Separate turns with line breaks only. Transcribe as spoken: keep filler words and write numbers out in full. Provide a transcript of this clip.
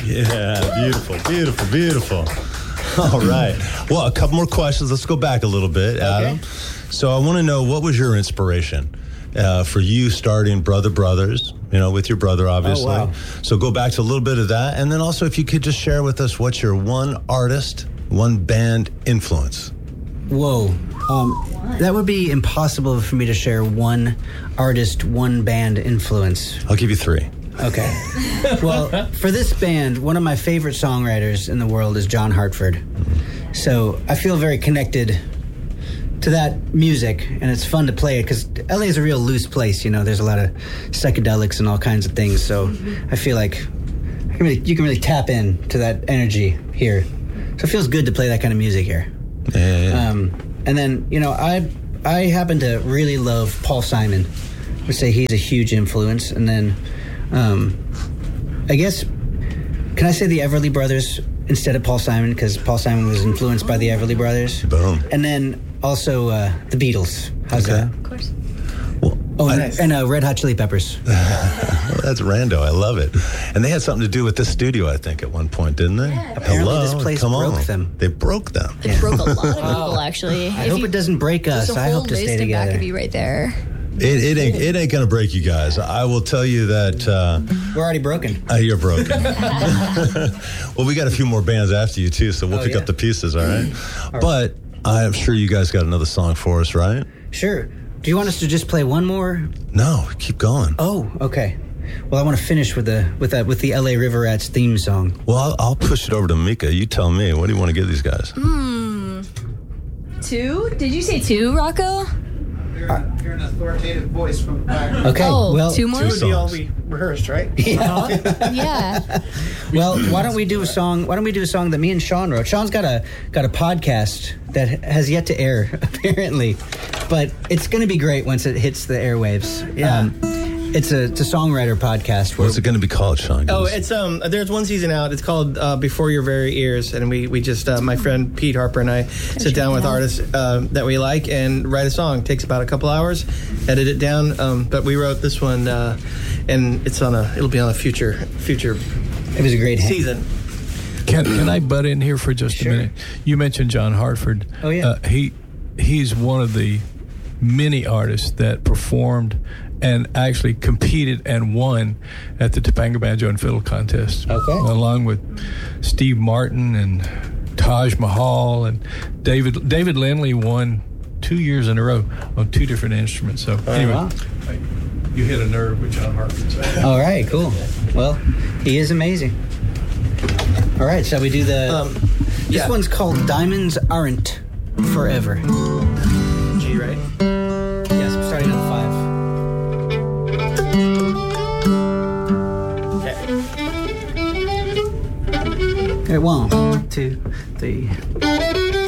Yeah, beautiful, beautiful, beautiful. All right. Well, a couple more questions. Let's go back a little bit, Adam. Okay. So I want to know, what was your inspiration uh, for you starting Brother Brothers, you know, with your brother, obviously.
Oh, wow.
So go back to a little bit of that. And then also, if you could just share with us, what's your one artist, one band influence?
Whoa. Um, that would be impossible for me to share one artist, one band influence.
I'll give you three.
Okay. Well, for this band, one of my favorite songwriters in the world is John Hartford. So I feel very connected to that music, and it's fun to play it because L A is a real loose place. You know, there's a lot of psychedelics and all kinds of things. So I feel like I can really, you can really tap in to that energy here. So it feels good to play that kind of music here.
Yeah, yeah, yeah.
Um, and then, you know, I I happen to really love Paul Simon. I would say he's a huge influence. And then, um, I guess, can I say the Everly Brothers instead of Paul Simon? Because Paul Simon was influenced by the Everly Brothers.
Boom.
And then also uh, the Beatles. How's
okay.
that?
Of course.
Well,
oh, and,
nice.
and uh, Red Hot Chili Peppers.
Well, that's rando. I love it. And they had something to do with this studio, I think, at one point, didn't they?
Yeah,
apparently
Hello,
this place
come
broke
on.
them.
They broke them.
It
Yeah.
broke a lot of people, actually.
I
If
hope
you-
it doesn't break us.
There's a
I
whole
hope to
list
stay
in
together.
back of you right there.
It, it ain't it ain't gonna break you guys. I will tell you that uh,
We're already broken.
uh, you're broken. Well, we got a few more bands after you too, so we'll
Oh,
pick
yeah.
up the pieces, all right?
All right.
But I'm sure you guys got another song for us, right?
Sure. Do you want us to just play one more?
No, keep going.
Oh, okay. Well, I want to finish with the with that with the L A River Rats theme song.
Well, I'll, I'll push it over to Mika. You tell me. What do you want to give these guys?
Hmm. Two? Did you say two, Rocco?
Hear, hear an authoritative voice from the back.
Okay.
Oh,
well,
two more?
Two
Would be all
songs.
we rehearsed, right?
Yeah.
Yeah.
Well, why don't we do a song? Why don't we do a song that me and Sean wrote? Sean's got a got a podcast that has yet to air, apparently, but it's going to be great once it hits the airwaves.
Yeah.
Um, it's a it's a songwriter podcast. Where,
What's it going to be called, Sean? Give
Oh,
us-
it's um. There's one season out. It's called uh, Before Your Very Ears, and we we just uh, my friend Pete Harper and I sit down with artists uh, that we like and write a song. It takes about a couple hours, edit it down. Um, but we wrote this one, uh, and it's on a. It'll be on a future future
it was a great hang.
season.
Can can I butt in here for just
Sure.
a minute? You mentioned John Hartford.
Oh, yeah.
Uh, he he's one of the many artists that performed and actually competed and won at the Topanga Banjo and Fiddle contest.
Okay.
Along with Steve Martin and Taj Mahal and David David Lindley won two years in a row on two different instruments. So anyway,
wow.
you hit a nerve with John Hartford. So.
All right, cool. Well, he is amazing. All right, shall we do the?
Um,
this
yeah.
one's called "Diamonds Aren't Forever."
G, right?
Yes, I'm starting on five.
Okay.
Okay, one, two, three.